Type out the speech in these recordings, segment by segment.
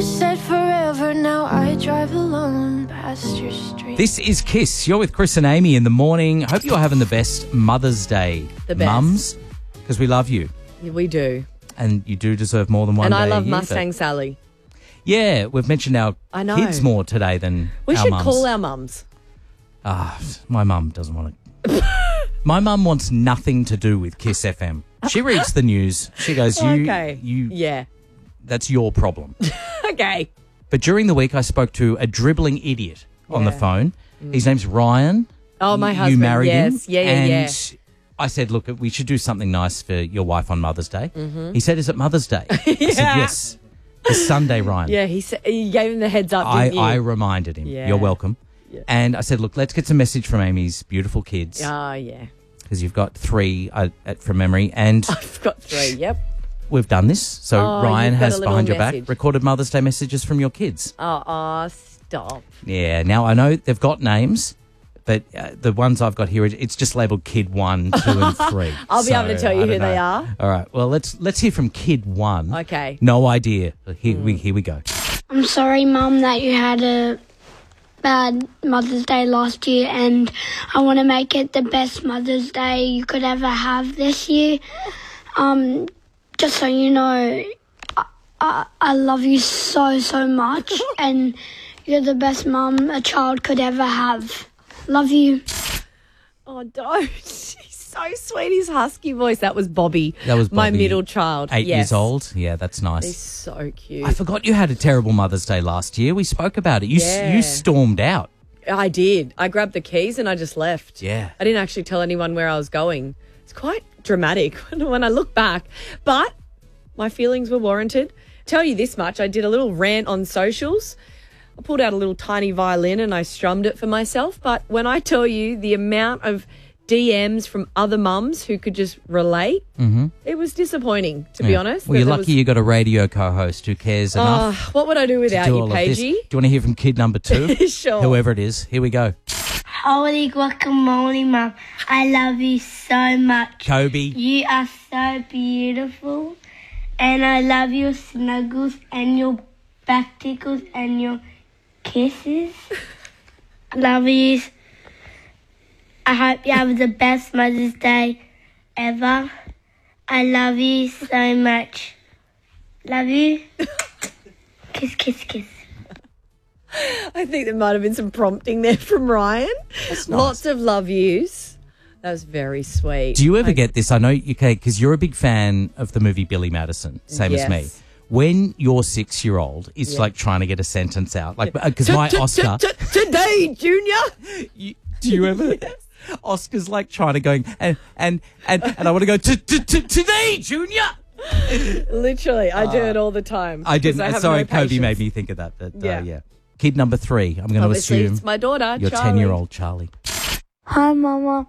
You said forever, now I drive alone past your street. This is Kiss. You're with Chris and Amy in the morning. Hope you're having the best Mother's Day. The best. Mums, because we love you. We do. And you do deserve more than one And day I love a year, Mustang Sally. Yeah, we've mentioned our I know. kids more today than We our should mums. call our mums. My mum doesn't want to. My mum wants nothing to do with Kiss FM. She reads the news. She goes, Yeah. that's your problem. Okay. But during the week, I spoke to a dribbling idiot on the phone. His name's Ryan. Oh, my You husband. married him. Yeah. And I said, look, we should do something nice for your wife on Mother's Day. He said, is it Mother's Day? I said, yes. It's Sunday, Ryan. Yeah, he gave him the heads up, didn't you? I reminded him. Yeah. You're welcome. Yeah. And I said, look, let's get some message from Amy's beautiful kids. Oh, yeah. Because you've got 3 from memory. And I've got 3, yep. we've done this. So Oh, Ryan you've got has a little behind your message. back recorded Mother's Day messages from your kids. Oh, stop. Yeah. Now, I know they've got names, but the ones I've got here, it's just labelled Kid 1, 2 and 3. I'll be able to tell you I who don't they know. are. All right. Well, let's hear from Kid 1. Okay. No idea. Here we go. I'm sorry, Mum, that you had a bad Mother's Day last year, and I want to make it the best Mother's Day you could ever have this year. Just so you know, I love you so, so much, and you're the best mum a child could ever have. Love you. Oh, don't. He's so sweet. His husky voice. That was Bobby. That was my Bobby, middle child. 8 Yes. years old. Yeah, that's nice. He's so cute. I forgot you had a terrible Mother's Day last year. We spoke about it. Yeah. You stormed out. I did. I grabbed the keys and I just left. Yeah. I didn't actually tell anyone where I was going. It's quite dramatic when I look back. But my feelings were warranted. Tell you this much, I did a little rant on socials. I pulled out a little tiny violin and I strummed it for myself. But when I tell you the amount of DMs from other mums who could just relate, it was disappointing, to be honest. Well, you're There lucky was- you got a radio co-host who cares enough what would I do to without do you, all of this. Do Paigey? you want to hear from kid number 2? Sure. Whoever it is. Here we go. Holy guacamole, Mum. I love you so much. Kobe. You are so beautiful, and I love your snuggles and your back tickles and your kisses. Love you. I hope you have the best Mother's Day ever. I love you so much. Love you. Kiss, kiss, kiss. I think there might have been some prompting there from Ryan. That's nice. Lots of love yous. That was very sweet. Do you ever get this? I know you can, because you're a big fan of the movie Billy Madison, same as me. Yes. When your 6-year-old is like trying to get a sentence out, like because my Oscar, Today, Junior. do you ever? Oscar's like trying to going and I want to go today, Junior. Literally, I do it all the time. I 'cause didn't. have Sorry, no Kobe patience. made me think of that. But Yeah. yeah. Kid number 3. I'm going to Obviously, assume it's my daughter, your Charlie. 10-year-old Charlie. Hi, Mama.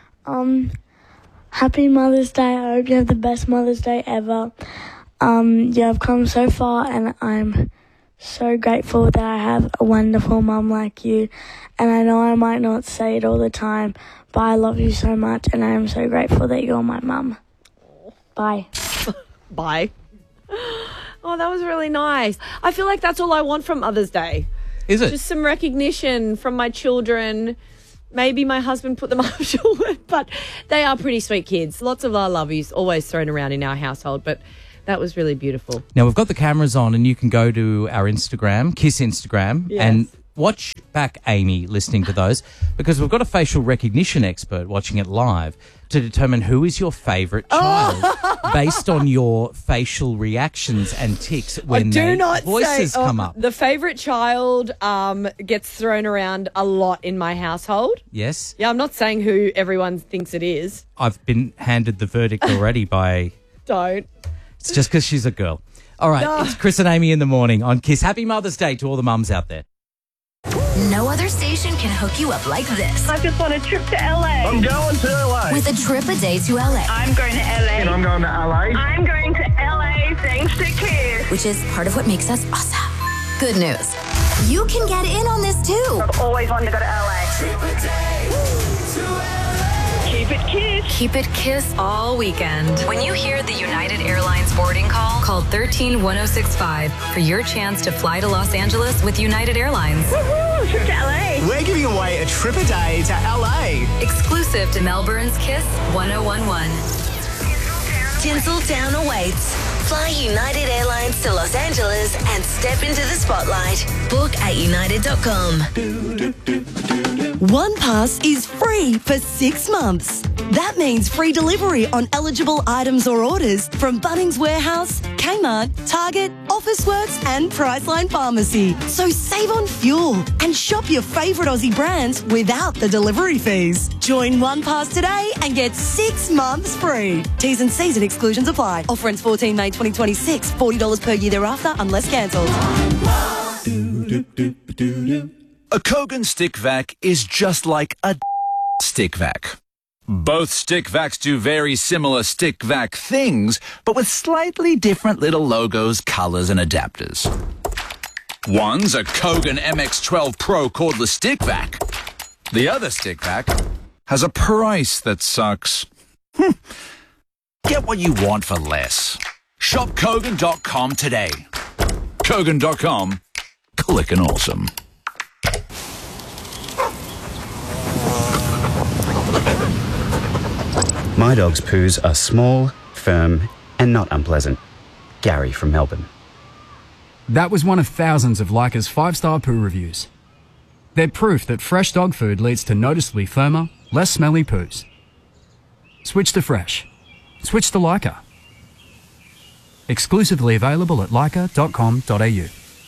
Happy Mother's Day. I hope you have the best Mother's Day ever. Yeah, I've come so far, and I'm so grateful that I have a wonderful mum like you. And I know I might not say it all the time, but I love you so much, and I am so grateful that you're my mum. Bye. Bye. Oh, that was really nice. I feel like that's all I want from Mother's Day. Is it? Just some recognition from my children. Maybe my husband put them up to it, but they are pretty sweet kids. Lots of I love yous always thrown around in our household, but that was really beautiful. Now, we've got the cameras on and you can go to our Instagram, Kiss Instagram, Yes. and watch back Amy listening to those, because we've got a facial recognition expert watching it live to determine who is your favourite child based on your facial reactions and tics when voices come up. The favourite child gets thrown around a lot in my household. Yes? Yeah, I'm not saying who everyone thinks it is. I've been handed the verdict already by... Don't. It's just because she's a girl. All right, It's Chris and Amy in the morning on Kiss. Happy Mother's Day to all the mums out there. No other station can hook you up like this. I just want a trip to LA. I'm going to LA. With a trip a day to LA, I'm going to LA. And I'm going to LA. I'm going to LA thanks to Kiss. which is part of what makes us awesome. Good news. You can get in on this too. I've always wanted to go to LA. Keep Keep it Kiss. Keep it Kiss all weekend. When you hear the United Airlines boarding call 131065 for your chance to fly to Los Angeles with United Airlines. Woohoo! Trip to LA. We're giving away a trip a day to LA. Exclusive to Melbourne's Kiss 1011. Tinseltown awaits. Fly United Airlines to Los Angeles and step into the spotlight. Book at united.com. OnePass is free for 6 months. That means free delivery on eligible items or orders from Bunnings Warehouse, Kmart, Target, Officeworks and Priceline Pharmacy. So save on fuel and shop your favourite Aussie brands without the delivery fees. Join OnePass today and get 6 months free. T's and C's and exclusions apply. Offer ends 14 May 2026. $40 per year thereafter unless cancelled. A Kogan stick vac is just like a stick vac. Both stick vacs do very similar stick vac things, but with slightly different little logos, colours and adapters. One's a Kogan MX12 Pro cordless stick vac. The other stick vac has a price that sucks. Get what you want for less. Shop Kogan.com today. Kogan.com. Clickin' awesome. My dog's poos are small, firm, and not unpleasant. Gary from Melbourne. That was one of thousands of Leica's 5-star poo reviews. They're proof that fresh dog food leads to noticeably firmer, less smelly poos. Switch to fresh. Switch to Leica. Exclusively available at leica.com.au.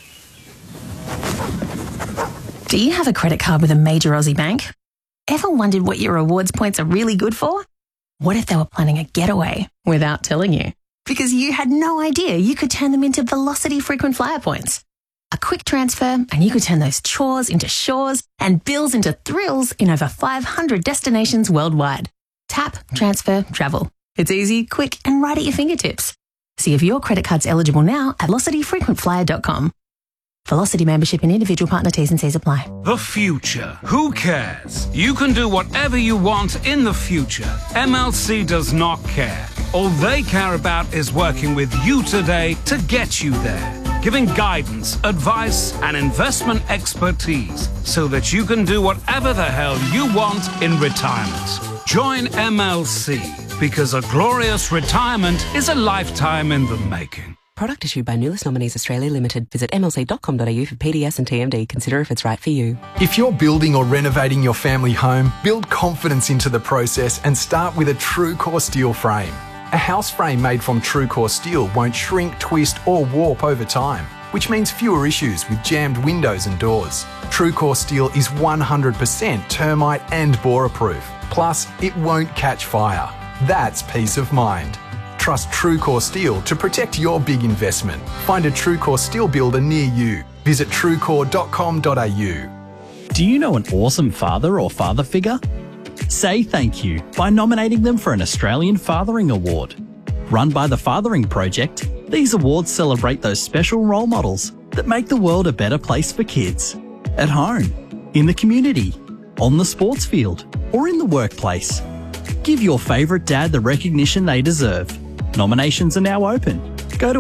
Do you have a credit card with a major Aussie bank? Ever wondered what your rewards points are really good for? What if they were planning a getaway without telling you? Because you had no idea you could turn them into Velocity frequent flyer points. A quick transfer and you could turn those chores into shores and bills into thrills in over 500 destinations worldwide. Tap, transfer, travel. It's easy, quick and right at your fingertips. See if your credit card's eligible now at velocityfrequentflyer.com. Velocity membership and individual partner T's and C's apply. The future. Who cares? You can do whatever you want in the future. MLC does not care. All they care about is working with you today to get you there. Giving guidance, advice, and investment expertise so that you can do whatever the hell you want in retirement. Join MLC because a glorious retirement is a lifetime in the making. Product issued by Nulis Nominees Australia Limited. Visit mlc.com.au for PDS and TMD. Consider if it's right for you. If you're building or renovating your family home, build confidence into the process and start with a TrueCore steel frame. A house frame made from TrueCore steel won't shrink, twist or warp over time, which means fewer issues with jammed windows and doors. TrueCore steel is 100% termite and borer proof. Plus, it won't catch fire. That's peace of mind. Trust TrueCore Steel to protect your big investment. Find a TrueCore Steel builder near you. Visit truecore.com.au. Do you know an awesome father or father figure? Say thank you by nominating them for an Australian Fathering Award. Run by the Fathering Project, these awards celebrate those special role models that make the world a better place for kids. At home, in the community, on the sports field, or in the workplace. Give your favourite dad the recognition they deserve. Nominations are now open. Go to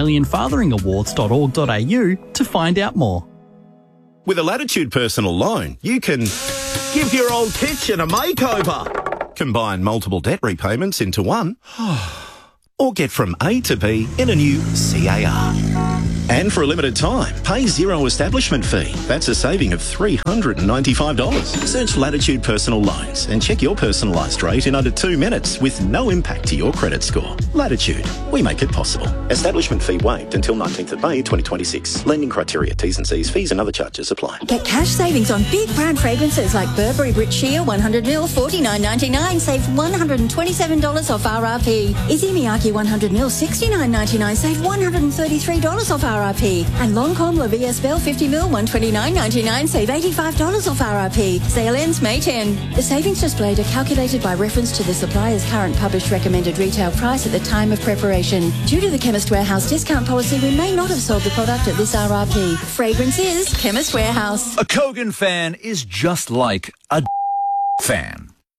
australianfatheringawards.org.au to find out more. With a Latitude personal loan, you can give your old kitchen a makeover, combine multiple debt repayments into one, or get from A to B in a new CAR. And for a limited time, pay zero establishment fee. That's a saving of $395. Search Latitude Personal Loans and check your personalised rate in under 2 minutes with no impact to your credit score. Latitude, we make it possible. Establishment fee waived until 19th of May 2026. Lending criteria, T's and C's, fees and other charges apply. Get cash savings on big brand fragrances like Burberry Brit Sheer 100ml $49.99. Save $127 off RRP. Izzy Miyake 100ml $69.99. Save $133 off RRP. And Lancôme La Vie Belle 50ml $129.99. Save $85 off RRP. Sale ends May 10. The savings displayed are calculated by reference to the supplier's current published recommended retail price at the time of preparation. Due to the Chemist Warehouse discount policy, we may not have sold the product at this RRP. Fragrance is Chemist Warehouse. A Kogan fan is just like a fan.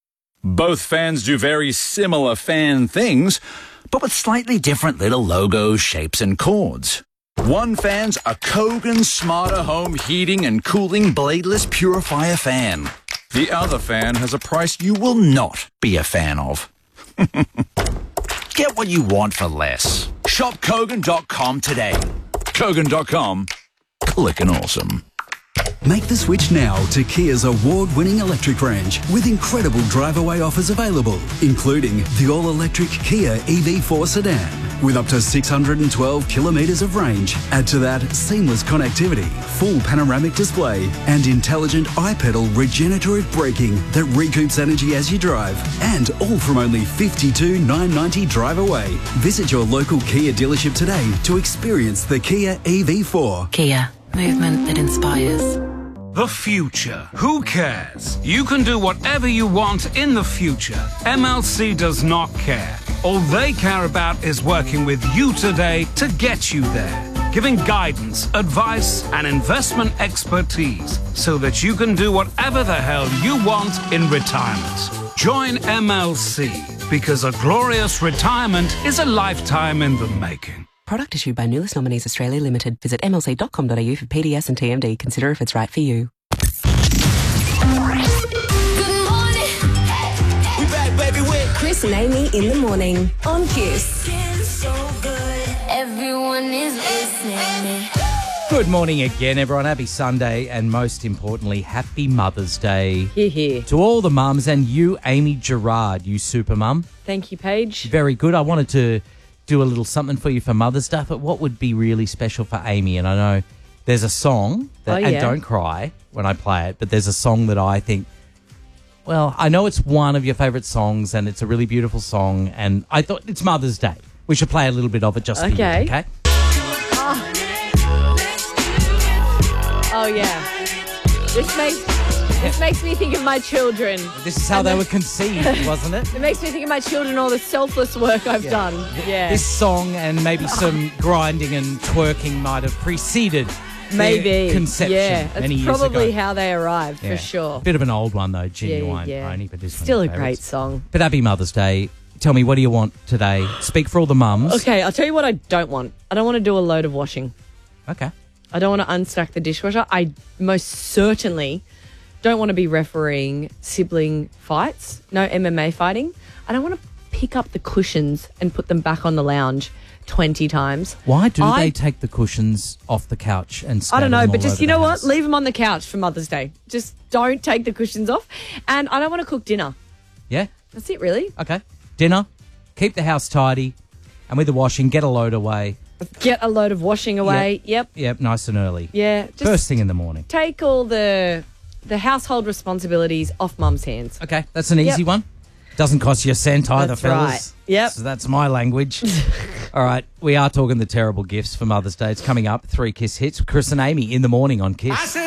Both fans do very similar fan things, but with slightly different little logos, shapes and chords. One fan's a Kogan Smarter Home Heating and Cooling Bladeless Purifier fan. The other fan has a price you will not be a fan of. Get what you want for less. Shop Kogan.com today. Kogan.com. Clickin' awesome. Make the switch now to Kia's award-winning electric range with incredible drive-away offers available, including the all-electric Kia EV4 sedan with up to 612 kilometres of range. Add to that seamless connectivity, full panoramic display and intelligent iPedal regenerative braking that recoups energy as you drive. And all from only $52,990 drive away. Visit your local Kia dealership today to experience the Kia EV4. Kia. Movement that inspires. The future. Who cares? You can do whatever you want in the future. MLC does not care. All they care about is working with you today to get you there. Giving guidance, advice, and investment expertise so that you can do whatever the hell you want in retirement. Join MLC because a glorious retirement is a lifetime in the making. Product issued by Nulis Nominees Australia Limited. Visit mlc.com.au for PDS and TMD. Consider if it's right for you. Good morning. We back, baby, with Chris and Amy in the morning on Kiss. Everyone is listening. Good morning again, everyone. Happy Sunday, and most importantly, happy Mother's Day. Here. To all the mums, and you, Amy Gerard, you super mum. Thank you, Paige. Very good. I wanted to do a little something for you for Mother's Day, but what would be really special for Amy? And I know there's a song, that, and don't cry when I play it, but there's a song that I think, well, I know it's one of your favourite songs, and it's a really beautiful song, and I thought it's Mother's Day. We should play a little bit of it just for you, okay? Oh, yeah. This makes me think of my children. This is how they were conceived, wasn't it? It makes me think of my children, all the selfless work I've done. Yeah. This song and maybe some grinding and twerking might have preceded their conception many years ago. That's probably how they arrived, for sure. Bit of an old one, though, Genuine Pony. But this still a great great song. But happy Mother's Day. Tell me, what do you want today? Speak for all the mums. Okay, I'll tell you what I don't want. I don't want to do a load of washing. Okay. I don't want to unstack the dishwasher. I most certainly don't want to be refereeing sibling fights. No MMA fighting. I don't want to pick up the cushions and put them back on the lounge 20 times. Why do they take the cushions off the couch and I don't know, but just, you know what? Leave them on the couch for Mother's Day. Just don't take the cushions off. And I don't want to cook dinner. Yeah? That's it, really. Okay. Dinner, keep the house tidy, and with the washing, get a load away. Get a load of washing away. Yep. Yep, nice and early. Yeah. Just first thing in the morning. Take all the household responsibilities off Mum's hands. Okay, that's an easy one. Doesn't cost you a cent either, That's fellas. right. Yep. So that's my language. All right, we are talking the terrible gifts for Mother's Day. It's coming up, 3 Kiss Hits with Chris and Amy in the morning on Kiss.